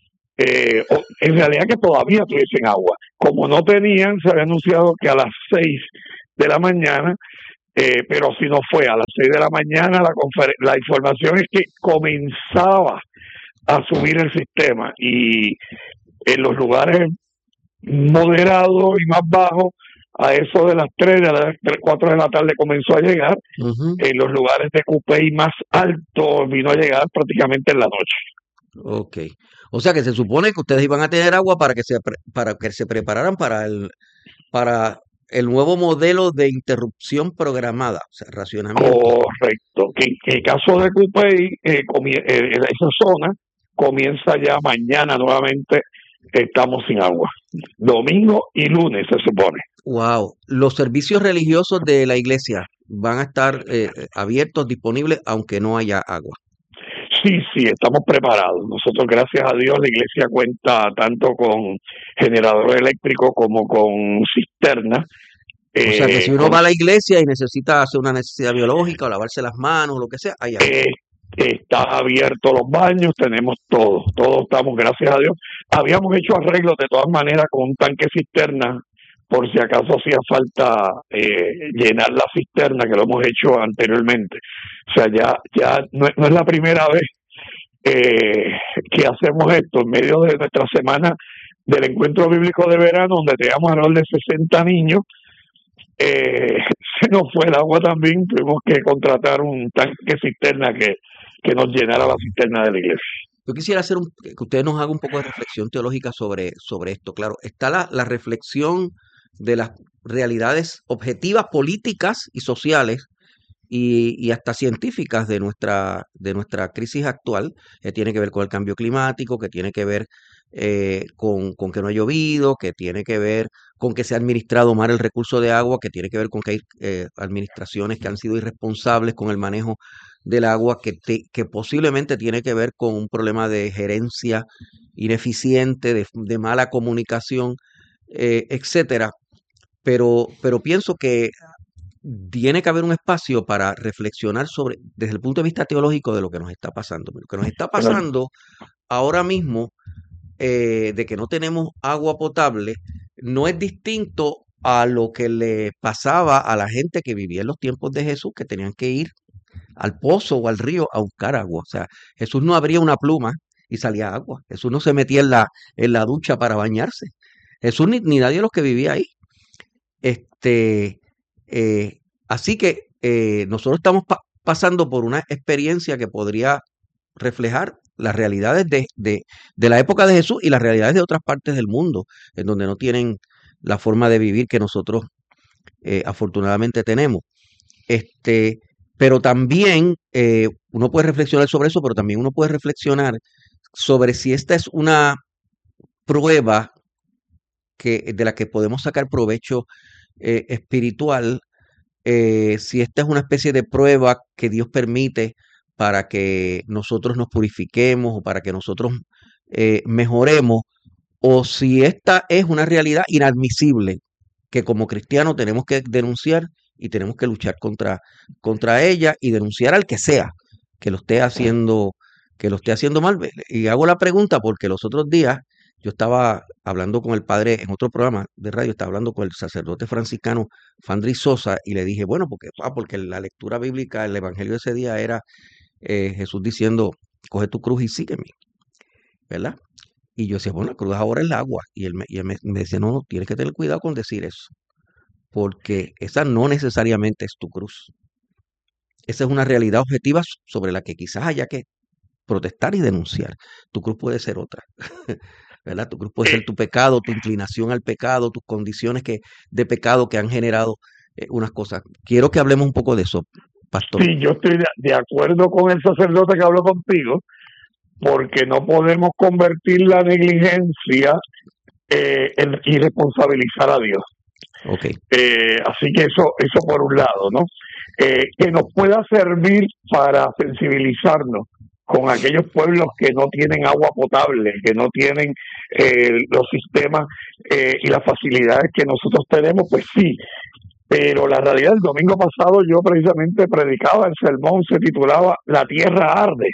En realidad que todavía tuviesen agua. Como no tenían, se había anunciado que a las 6 de la mañana, pero si no fue a las 6 de la mañana, la información es que comenzaba a subir el sistema y en los lugares moderados y más bajos, a eso de las 3, de las 4 de la tarde comenzó a llegar. Ujú. En los lugares de Cupey más altos vino a llegar prácticamente en la noche. Ok. O sea que se supone que ustedes iban a tener agua para que para que se prepararan para el nuevo modelo de interrupción programada, o sea, racionamiento. Correcto. Que en el caso de Cupey, esa zona comienza ya mañana nuevamente. Estamos sin agua. Domingo y lunes se supone. Wow. Los servicios religiosos de la iglesia van a estar abiertos, disponibles, aunque no haya agua. Sí, estamos preparados. Nosotros, gracias a Dios, la iglesia cuenta tanto con generador eléctrico como con cisterna. O sea que si uno va a la iglesia y necesita hacer una necesidad biológica o lavarse las manos o lo que sea, hay agua. Está abierto los baños, tenemos todo estamos, gracias a Dios. Habíamos hecho arreglos de todas maneras con un tanque cisterna, por si acaso hacía falta llenar la cisterna, que lo hemos hecho anteriormente. O sea, ya no es la primera vez que hacemos esto en medio de nuestra semana del encuentro bíblico de verano, donde teníamos alrededor de 60 niños. Se nos fue el agua también, tuvimos que contratar un tanque cisterna que nos llenara la cisterna de la iglesia. Yo quisiera que ustedes nos hagan un poco de reflexión teológica sobre esto. Claro, está la reflexión de las realidades objetivas, políticas y sociales y hasta científicas de nuestra crisis actual, que tiene que ver con el cambio climático, que tiene que ver con que no ha llovido, que tiene que ver con que se ha administrado mal el recurso de agua, que tiene que ver con que hay administraciones que han sido irresponsables con el manejo del agua, que posiblemente tiene que ver con un problema de gerencia ineficiente, de mala comunicación, etcétera. Pero pienso que tiene que haber un espacio para reflexionar desde el punto de vista teológico de lo que nos está pasando. Lo que nos está pasando ahora mismo, de que no tenemos agua potable, no es distinto a lo que le pasaba a la gente que vivía en los tiempos de Jesús, que tenían que ir al pozo o al río a buscar agua. O sea, Jesús no abría una pluma y salía agua. Jesús no se metía en la ducha para bañarse. Jesús ni nadie de los que vivía ahí. Así que nosotros estamos pasando por una experiencia que podría reflejar las realidades de la época de Jesús y las realidades de otras partes del mundo, en donde no tienen la forma de vivir que nosotros afortunadamente tenemos. Pero también uno puede reflexionar sobre eso, pero también uno puede reflexionar sobre si esta es una prueba de la que podemos sacar provecho espiritual, si esta es una especie de prueba que Dios permite para que nosotros nos purifiquemos o para que nosotros mejoremos, o si esta es una realidad inadmisible que como cristianos tenemos que denunciar y tenemos que luchar contra ella y denunciar al que sea que lo esté haciendo mal. Y hago la pregunta porque los otros días yo estaba hablando con el padre en otro programa de radio, estaba hablando con el sacerdote franciscano Fandri Sosa y le dije, bueno, porque la lectura bíblica, el evangelio de ese día era Jesús diciendo, coge tu cruz y sígueme, ¿verdad? Y yo decía, bueno, la cruz ahora es el agua. Y él me decía, no, tienes que tener cuidado con decir eso, porque esa no necesariamente es tu cruz. Esa es una realidad objetiva sobre la que quizás haya que protestar y denunciar. Tu cruz puede ser otra, ¿verdad? Tu cruz puede ser tu pecado, tu inclinación al pecado, tus condiciones de pecado que han generado unas cosas. Quiero que hablemos un poco de eso, pastor. Sí, yo estoy de acuerdo con el sacerdote que habló contigo, porque no podemos convertir la negligencia en irresponsabilizar a Dios. Okay. Así que eso por un lado, ¿no? que nos pueda servir para sensibilizarnos con aquellos pueblos que no tienen agua potable, que no tienen los sistemas y las facilidades que nosotros tenemos, pues sí. Pero la realidad, el domingo pasado yo precisamente predicaba, el sermón se titulaba La tierra arde.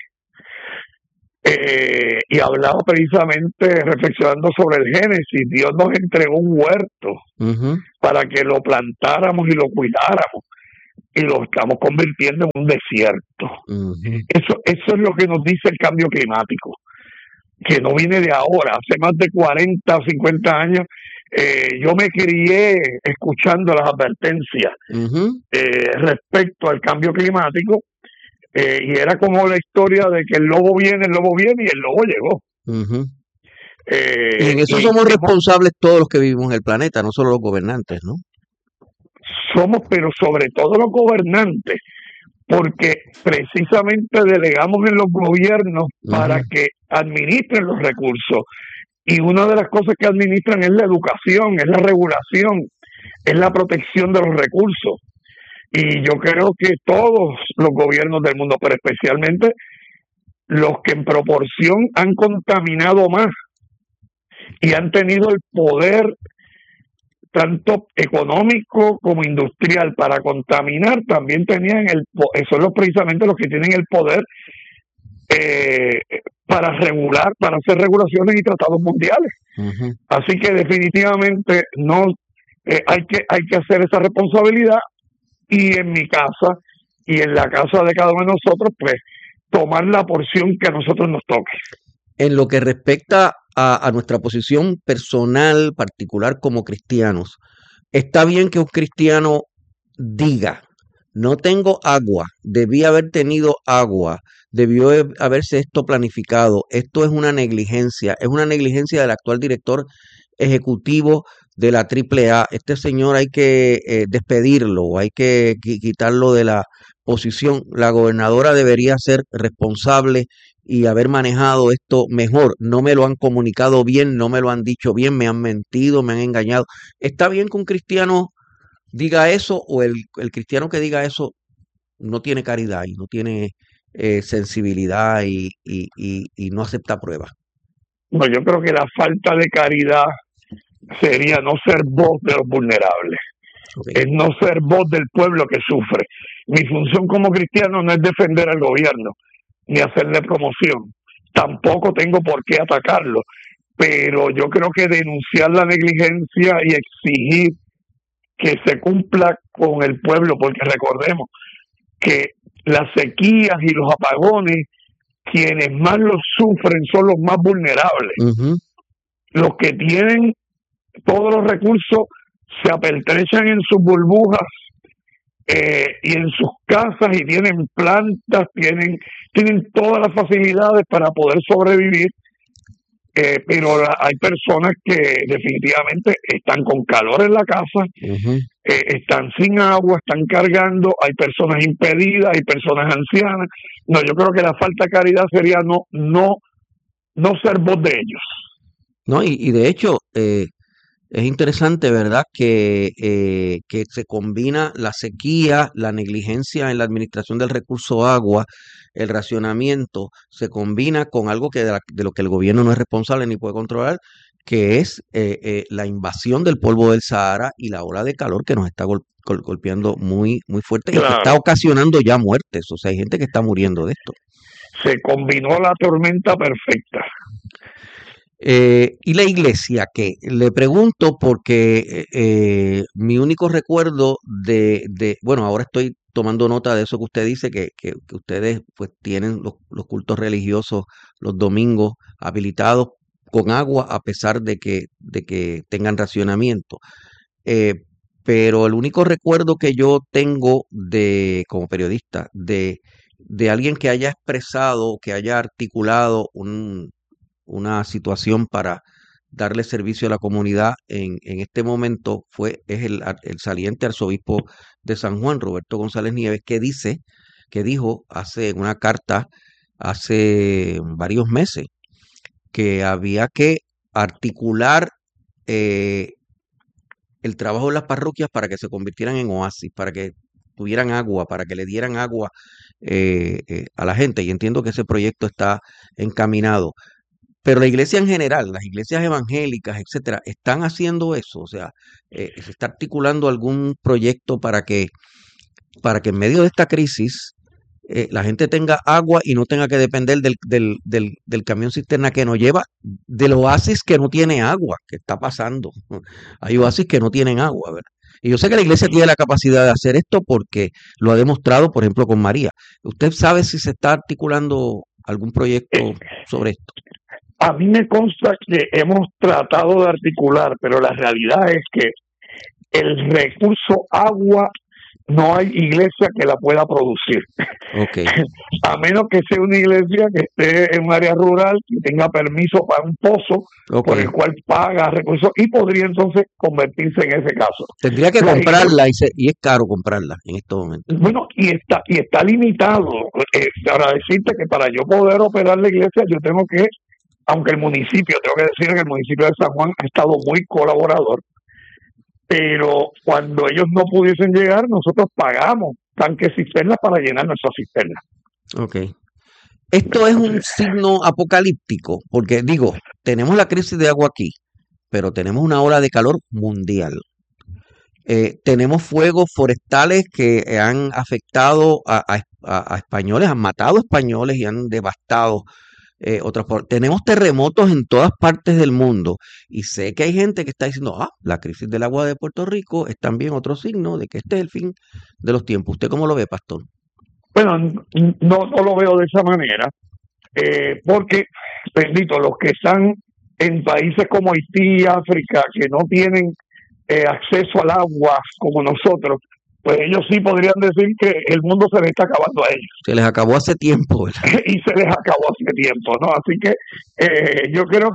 Y hablaba precisamente reflexionando sobre el Génesis. Dios nos entregó un huerto Ujú. para que lo plantáramos y lo cuidáramos, y lo estamos convirtiendo en un desierto. Ujú. Eso es lo que nos dice el cambio climático, que no viene de ahora. Hace más de 40 o 50 años yo me crié escuchando las advertencias Ujú. respecto al cambio climático, y era como la historia de que el lobo viene y el lobo llegó. Ujú. Y en eso Y somos responsables todos los que vivimos en el planeta, no solo los gobernantes, ¿no? somos, pero sobre todo los gobernantes, porque precisamente delegamos en los gobiernos para Ujú. que administren los recursos. Y una de las cosas que administran es la educación, es la regulación, es la protección de los recursos. Y yo creo que todos los gobiernos del mundo, pero especialmente los que en proporción han contaminado más y han tenido el poder tanto económico como industrial para contaminar, también tenían son precisamente los que tienen el poder para regular, para hacer regulaciones y tratados mundiales. Ujú. Así que definitivamente no hay que hacer esa responsabilidad, y en mi casa y en la casa de cada uno de nosotros, pues tomar la porción que a nosotros nos toque. En lo que respecta a nuestra posición personal, particular como cristianos, está bien que un cristiano diga, no tengo agua, debí haber tenido agua, haberse esto planificado, esto es una negligencia del actual director ejecutivo de la AAA. Este señor hay que despedirlo, hay que quitarlo de la posición. La gobernadora debería ser responsable y haber manejado esto mejor. No me lo han comunicado bien, no me lo han dicho bien, me han mentido, me han engañado. ¿Está bien que un cristiano diga eso, o el cristiano que diga eso no tiene caridad y no tiene sensibilidad y no acepta pruebas? No, yo creo que la falta de caridad sería no ser voz de los vulnerables, Okay. es no ser voz del pueblo que sufre. Mi función como cristiano no es defender al gobierno ni hacerle promoción, tampoco tengo por qué atacarlo, pero yo creo que denunciar la negligencia y exigir que se cumpla con el pueblo, porque recordemos que las sequías y los apagones, quienes más los sufren son los más vulnerables. Ujú. Los que tienen todos los recursos se apertrechan en sus burbujas y en sus casas, y tienen plantas, tienen todas las facilidades para poder sobrevivir, pero hay personas que definitivamente están con calor en la casa, Ujú. están sin agua, están cargando, hay personas impedidas, hay personas ancianas. No, yo creo que la falta de caridad sería no ser voz de ellos. No, y de hecho, es interesante, ¿verdad? Que se combina la sequía, la negligencia en la administración del recurso agua, el racionamiento, se combina con algo de lo que el gobierno no es responsable ni puede controlar, que es la invasión del polvo del Sahara y la ola de calor que nos está golpeando muy, muy fuerte y que está Claro, ocasionando ya muertes. O sea, hay gente que está muriendo de esto. se combinó la tormenta perfecta. ¿Y la iglesia qué? Le pregunto porque mi único recuerdo bueno, ahora estoy tomando nota de eso que usted dice, que ustedes pues tienen los cultos religiosos los domingos habilitados con agua a pesar de que tengan racionamiento. Eh, pero el único recuerdo que yo tengo como periodista de alguien que haya expresado, que haya articulado una situación para darle servicio a la comunidad en este momento es el saliente arzobispo de San Juan, Roberto González Nieves, que dijo en una carta hace varios meses que había que articular eh, el trabajo de las parroquias para que se convirtieran en oasis, para que tuvieran agua, para que le dieran agua a la gente, y entiendo que ese proyecto está encaminado. Pero la iglesia en general, las iglesias evangélicas, etcétera, están haciendo eso. O sea, se está articulando algún proyecto para que en medio de esta crisis la gente tenga agua y no tenga que depender del camión cisterna que nos lleva, del oasis que no tiene agua, que está pasando. Hay oasis que no tienen agua, ¿verdad? Y yo sé que la iglesia tiene la capacidad de hacer esto porque lo ha demostrado, por ejemplo, con María. ¿Usted sabe si se está articulando algún proyecto sobre esto? A mí me consta que hemos tratado de articular, pero la realidad es que el recurso agua no hay iglesia que la pueda producir. Okay. A menos que sea una iglesia que esté en un área rural, que tenga permiso para un pozo, por el cual paga recursos, y podría entonces convertirse en ese caso. Tendría que comprarla y es caro comprarla en estos momentos. Bueno, y está limitado. Para decirte que para yo poder operar la iglesia, yo tengo que, aunque tengo que decir que el municipio de San Juan ha estado muy colaborador, pero cuando ellos no pudiesen llegar, nosotros pagamos tanques cisternas para llenar nuestras cisternas. Ok. Esto es un signo apocalíptico, porque digo, tenemos la crisis de agua aquí, pero tenemos una ola de calor mundial. Tenemos fuegos forestales que han afectado a españoles, han matado españoles y han devastado tenemos terremotos en todas partes del mundo, y sé que hay gente que está diciendo, la crisis del agua de Puerto Rico es también otro signo de que este es el fin de los tiempos. ¿Usted cómo lo ve, pastor? Bueno, no lo veo de esa manera, porque, bendito, los que están en países como Haití, África, que no tienen acceso al agua como nosotros, pues ellos sí podrían decir que el mundo se les está acabando a ellos. Se les acabó hace tiempo, ¿verdad? Y se les acabó hace tiempo, ¿no? Así que yo creo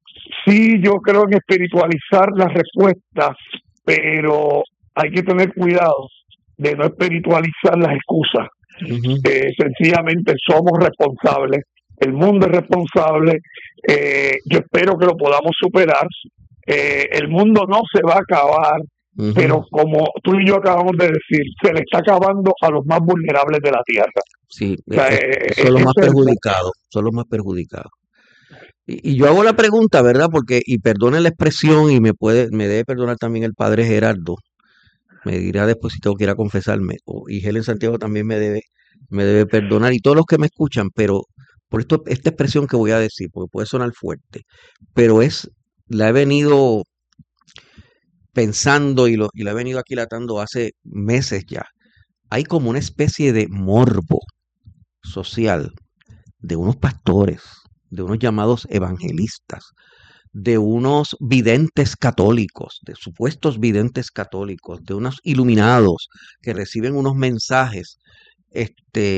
en espiritualizar las respuestas, pero hay que tener cuidado de no espiritualizar las excusas. Uh-huh. Sencillamente somos responsables, el mundo es responsable, yo espero que lo podamos superar, el mundo no se va a acabar. Uh-huh. Pero como tú y yo acabamos de decir, se le está acabando a los más vulnerables de la tierra. Sí, o sea, son los más perjudicados, son los más perjudicados. Y yo hago la pregunta, ¿verdad? Porque, y perdone la expresión, y me debe perdonar también el padre Gerardo, me dirá después si tengo que ir a confesarme, y Helen Santiago también me debe perdonar, y todos los que me escuchan, pero por esta expresión que voy a decir, porque puede sonar fuerte, pero la he venido pensando y la he venido aquilatando hace meses ya. Hay como una especie de morbo social de unos pastores, de unos llamados evangelistas, de unos videntes católicos, de supuestos videntes católicos, de unos iluminados que reciben unos mensajes. Es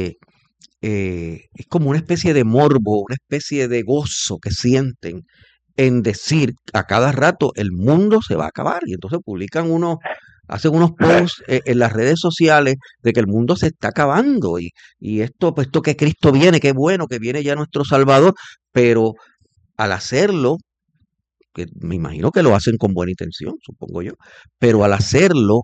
como una especie de morbo, una especie de gozo que sienten en decir a cada rato el mundo se va a acabar, y entonces hacen unos posts en las redes sociales de que el mundo se está acabando y esto que Cristo viene, qué bueno que viene ya nuestro Salvador, pero al hacerlo, que me imagino que lo hacen con buena intención, supongo yo, pero al hacerlo,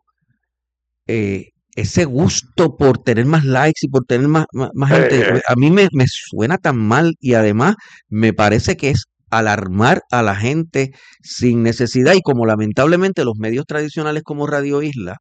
ese gusto por tener más likes y por tener más gente, a mí me suena tan mal, y además me parece que es alarmar a la gente sin necesidad, y como lamentablemente los medios tradicionales como Radio Isla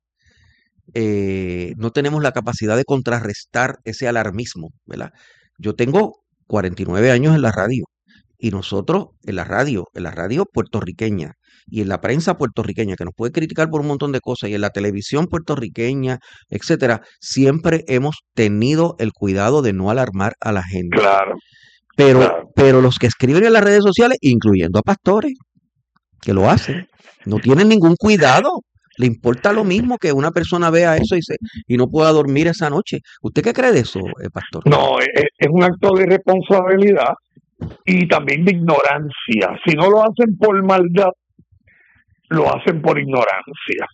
no tenemos la capacidad de contrarrestar ese alarmismo, ¿verdad? Yo tengo 49 años en la radio, y nosotros en la radio puertorriqueña y en la prensa puertorriqueña, que nos puede criticar por un montón de cosas, y en la televisión puertorriqueña, etcétera, siempre hemos tenido el cuidado de no alarmar a la gente. Claro. Pero los que escriben en las redes sociales, incluyendo a pastores que lo hacen, no tienen ningún cuidado. Le importa lo mismo que una persona vea eso y no pueda dormir esa noche. ¿Usted qué cree de eso, pastor? No, es un acto de irresponsabilidad y también de ignorancia. Si no lo hacen por maldad, lo hacen por ignorancia.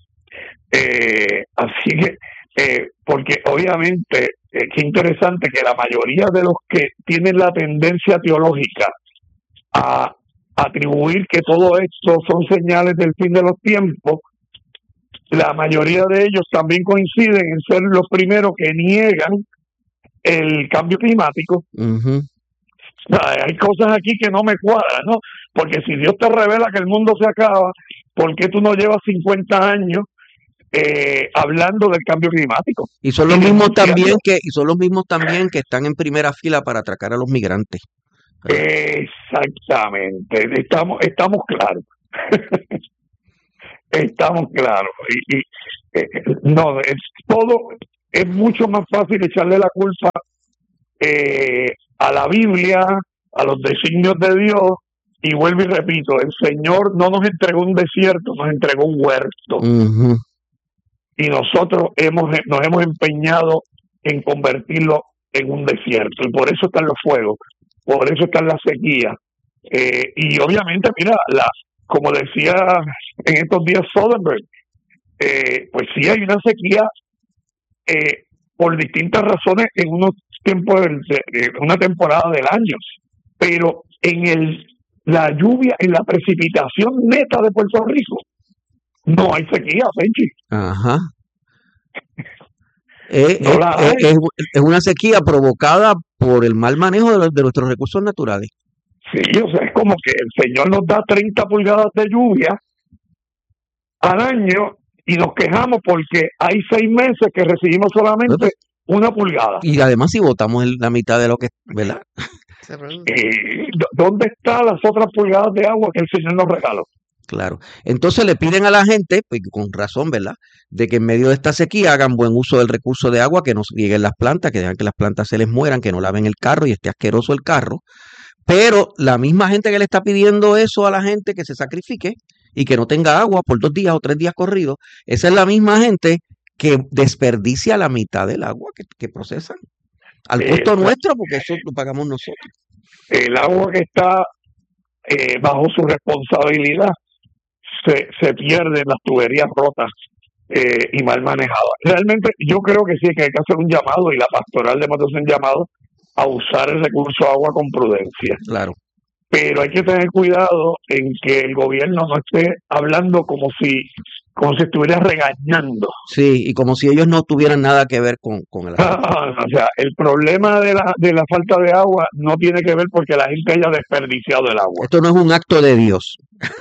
Así que, porque obviamente, qué interesante que la mayoría de los que tienen la tendencia teológica a atribuir que todo esto son señales del fin de los tiempos, la mayoría de ellos también coinciden en ser los primeros que niegan el cambio climático. Ujú. O sea, hay cosas aquí que no me cuadran, ¿no? Porque si Dios te revela que el mundo se acaba, ¿por qué tú no llevas 50 años hablando del cambio climático? Y son los Y mismos denunciando. también que están en primera fila para atracar a los migrantes. ¿Verdad? Exactamente, estamos claros. Estamos claros. No, todo es mucho más fácil echarle la culpa a la Biblia, a los designios de Dios, y vuelvo y repito, el Señor no nos entregó un desierto, nos entregó un huerto, Ujú. y nosotros nos hemos empeñado en convertirlo en un desierto, y por eso están los fuegos, por eso están las sequías, y obviamente, mira, como decía en estos días Soderbergh, pues sí hay una sequía por distintas razones en unos tiempos, una temporada del año, pero en la lluvia, en la precipitación neta de Puerto Rico, no hay sequía, Benji. Ajá. No la hay. Es una sequía provocada por el mal manejo de nuestros recursos naturales. Sí, o sea, es como que el Señor nos da 30 pulgadas de lluvia al año y nos quejamos porque hay 6 meses que recibimos solamente 1 pulgada. Y además si votamos la mitad de lo que, ¿verdad? Se produce. ¿Dónde están las otras pulgadas de agua que el Señor nos regaló? Claro. Entonces le piden a la gente, pues con razón, ¿verdad?, de que en medio de esta sequía hagan buen uso del recurso de agua, que no rieguen las plantas, que dejan que las plantas se les mueran, que no laven el carro y esté asqueroso el carro. Pero la misma gente que le está pidiendo eso a la gente que se sacrifique y que no tenga agua por 2 días o 3 días corridos, esa es la misma gente que desperdicia la mitad del agua que procesan al costo nuestro, porque eso lo pagamos nosotros. El agua que está bajo su responsabilidad se pierde en las tuberías rotas y mal manejadas. Realmente yo creo que sí, que hay que hacer un llamado, y la pastoral de Matos un llamado a usar el recurso agua con prudencia. Claro. Pero hay que tener cuidado en que el gobierno no esté hablando como si estuviera regañando. Sí, y como si ellos no tuvieran nada que ver con el agua. O sea, el problema de la falta de agua no tiene que ver porque la gente haya desperdiciado el agua. Esto no es un acto de Dios.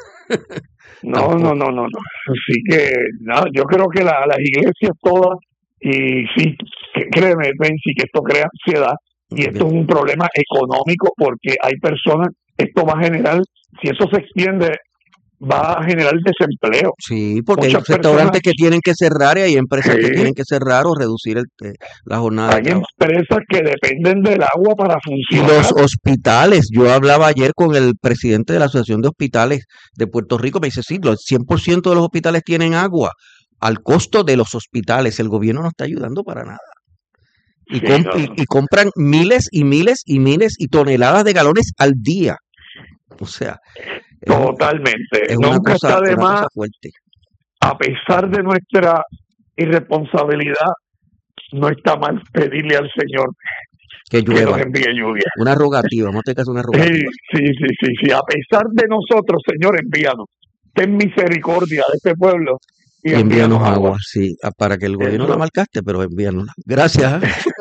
No. Así que, nada, yo creo que las iglesias todas, y sí, créeme, Benji, que esto crea ansiedad, y esto es un problema económico porque hay personas, esto va a generar, si eso se extiende, va a generar desempleo. Sí, porque hay Muchas restaurantes personas- que tienen que cerrar y hay empresas que Sí. tienen que cerrar o reducir la jornada de Hay trabajo. empresas que dependen del agua para Y funcionar. los hospitales, yo hablaba ayer con el presidente de la Asociación de Hospitales de Puerto Rico, me dice, sí, el 100% de los hospitales tienen agua, al costo de los hospitales, el gobierno no está ayudando para nada. Y, Sí, comp- no. y compran miles y miles y miles y toneladas de galones al día. O sea, es, Totalmente. es una Nunca cosa, está de una más, cosa fuerte. a pesar de nuestra irresponsabilidad, no está mal pedirle al Señor Que que nos llueva. envíe lluvia. Una rogativa, vamos a tener que hacer una Sí, rogativa. sí. A pesar de nosotros, Señor, envíanos. Ten misericordia de este pueblo y Y envíanos envíanos agua, agua. sí, para que el gobierno Eso. la marcaste, pero envíanosla. Gracias.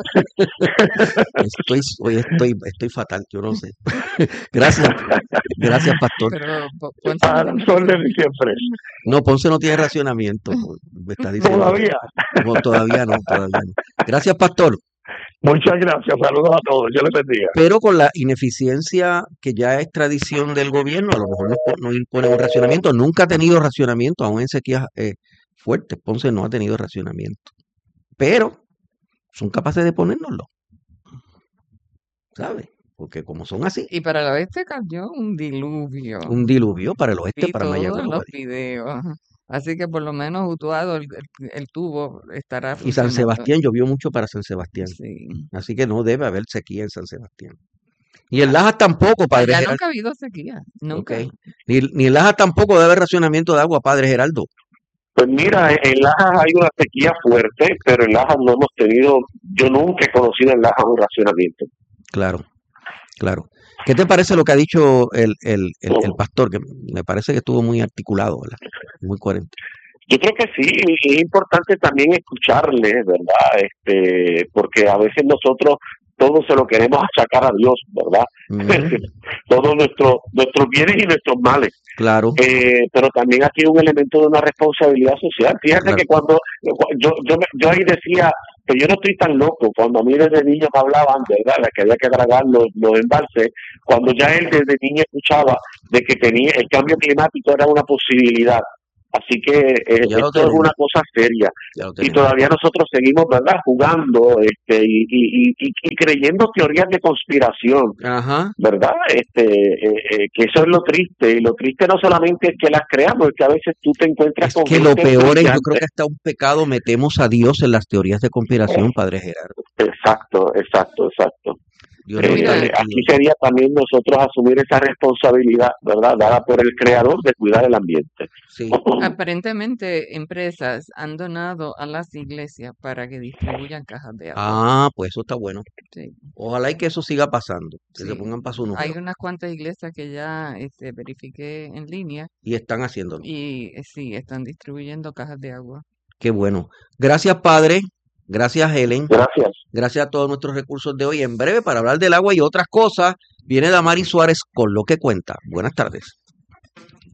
Hoy estoy fatal, yo no sé. Gracias, pastor. Pero Ponce A no las tiene órdenes siempre. No, Ponce no tiene racionamiento, me está diciendo. Todavía. No, todavía no. Gracias, pastor. Muchas gracias. Saludos a todos. Yo les bendiga. Pero con la ineficiencia que ya es tradición del gobierno, a lo mejor no impone un racionamiento. Nunca ha tenido racionamiento, aún en sequías fuertes. Ponce no ha tenido racionamiento. Pero son capaces de ponérnoslo. ¿Sabes? Porque como son así, Y para el oeste cayó un diluvio. un diluvio para el oeste, Vi para todos Mayagüez. los videos. Así que por lo menos Utuado, el tubo estará Y San funcionando. Sebastián, llovió mucho para San Sebastián. Sí. Así que no debe haber sequía en San Sebastián. Y en Lajas tampoco, Padre Allá Geraldo. nunca ha habido sequía. Nunca. Ok. Ni en Lajas tampoco debe haber racionamiento de agua, Padre Geraldo. Pues mira, en Lajas hay una sequía fuerte, pero en Lajas no hemos tenido, yo nunca he conocido en Lajas un racionamiento. Claro. ¿Qué te parece lo que ha dicho el pastor? Que me parece que estuvo muy articulado, ¿verdad? Muy coherente. Yo creo que sí, y es importante también escucharle, ¿verdad? Porque a veces nosotros todo se lo queremos achacar a Dios, ¿verdad? Ujú, Todos nuestros bienes y nuestros males. claro, Pero también aquí hay un elemento de una responsabilidad social. Fíjate claro. que cuando yo ahí decía que yo no estoy tan loco, cuando a mí desde niño me hablaban, ¿verdad?, de que había que dragar los embalses, cuando ya él desde niño escuchaba de que tenía el cambio climático era una posibilidad. Así que Ya lo esto es tenemos, una cosa seria ya lo y tenemos. todavía nosotros seguimos, ¿verdad?, jugando y creyendo teorías de conspiración, Ajá. ¿verdad? Que eso es lo triste, y lo triste no solamente es que las creamos, es que a veces tú te encuentras Es con que lo gente peor es, yo creo brillante. que hasta un pecado metemos a Dios en las teorías de conspiración, Padre Gerardo. Exacto. Dios nos está Mira, Aquí metido. sería también nosotros asumir esa responsabilidad, ¿verdad?, dada por el Creador de cuidar el ambiente. Sí. aparentemente empresas han donado a las iglesias para que distribuyan cajas de agua. Ah, pues eso está bueno. Sí, Ojalá y que eso siga pasando, que se sí. pongan para su Hay número. unas cuantas iglesias que ya verifiqué en línea Y están haciéndolo. y sí, están distribuyendo cajas de agua. Qué bueno. Gracias, Padre. Gracias, Helen. Gracias. Gracias a todos nuestros recursos de hoy. En breve, para hablar del agua y otras cosas, viene Damaris Suárez con Lo que cuenta. Buenas tardes.